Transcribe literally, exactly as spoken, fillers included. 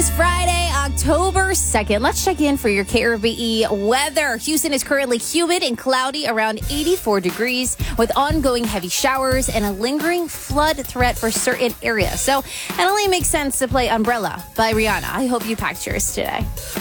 is Friday, October second. Let's check in for your K R B E weather. Houston is currently humid and cloudy, around eighty-four degrees, with ongoing heavy showers and a lingering flood threat for certain areas. So it only makes sense to play Umbrella by Rihanna. I hope you packed yours today.